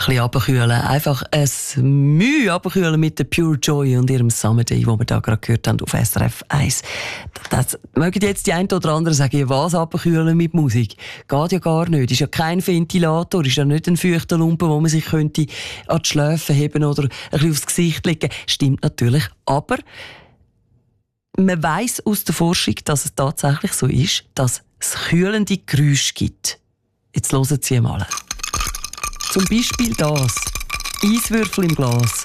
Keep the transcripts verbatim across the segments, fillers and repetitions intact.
bisschen runterkühlen. Einfach ein Mühe runterkühlen mit der Pure Joy und ihrem Summer Day, den wir da gerade gehört haben auf S R F eins. Das, das mögen jetzt die einen oder anderen sagen, was runterkühlen mit Musik? Geht ja gar nicht. Ist ja kein Ventilator, ist ja nicht ein feuchter Lumpen, wo man sich könnte an die Schläfe heben oder ein bisschen aufs Gesicht legen. Stimmt natürlich, aber man weiss aus der Forschung, dass es tatsächlich so ist, dass es kühlende Geräusche gibt. Jetzt hören Sie mal. Zum Beispiel das. Eiswürfel im Glas.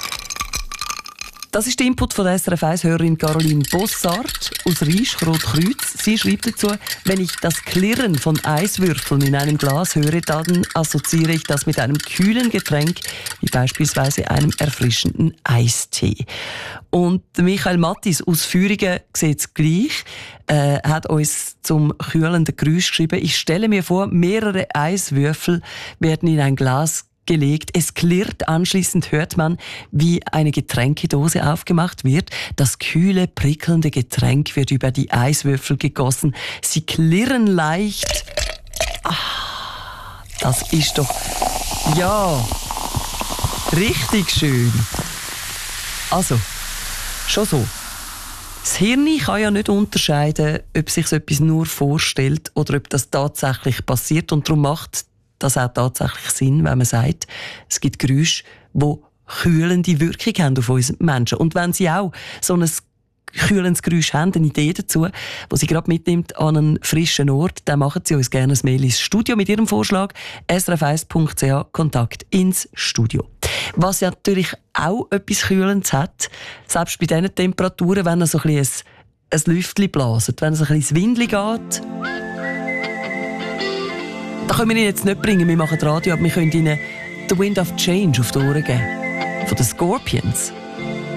Das ist der Input von der S R F eins-Hörerin Caroline Bossart aus Riesch-Rotkreuz. Sie schreibt dazu, wenn ich das Klirren von Eiswürfeln in einem Glas höre, dann assoziiere ich das mit einem kühlen Getränk, wie beispielsweise einem erfrischenden Eistee. Und Michael Mattis aus Führingen sieht es gleich. Er hat uns zum kühlenden Geräusch geschrieben. Ich stelle mir vor, mehrere Eiswürfel werden in ein Glas gelegt. Es klirrt, anschließend hört man, wie eine Getränkedose aufgemacht wird. Das kühle, prickelnde Getränk wird über die Eiswürfel gegossen. Sie klirren leicht. Ah, das ist doch, ja, richtig schön. Also, schon so. Das Hirn kann ja nicht unterscheiden, ob sich so etwas nur vorstellt oder ob das tatsächlich passiert. Und darum macht das hat tatsächlich Sinn, wenn man sagt, es gibt Geräusche, die kühlende Wirkung haben auf uns Menschen. Und wenn Sie auch so ein kühlendes Geräusch haben, eine Idee dazu, die Sie gerade mitnimmt an einen frischen Ort, dann machen Sie uns gerne ein Mail ins Studio mit Ihrem Vorschlag. s r f eins punkt c h Kontakt ins Studio. Was ja natürlich auch etwas Kühlendes hat, selbst bei diesen Temperaturen, wenn er so ein bisschen ein, ein Lüftchen blaset, wenn es ein bisschen ins Windli geht. Das können wir Ihnen jetzt nicht bringen, wir machen Radio, aber wir können Ihnen «The Wind of Change» auf die Ohren geben. Von den Scorpions.